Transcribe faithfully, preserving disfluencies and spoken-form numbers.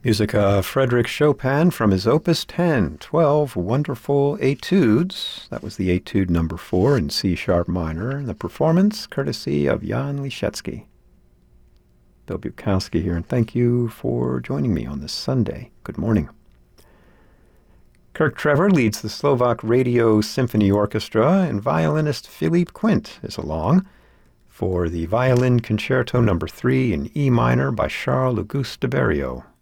Music of Frédéric Chopin from his Opus ten, twelve Wonderful Etudes. That was the Etude number four in C-sharp minor. The performance, courtesy of Jan Liszewski. Bill Bukowski here, and thank you for joining me on this Sunday. Good morning. Kirk Trevor leads the Slovak Radio Symphony Orchestra, and violinist Philippe Quint is along for the Violin Concerto number three in E minor by Charles Auguste de Berriot.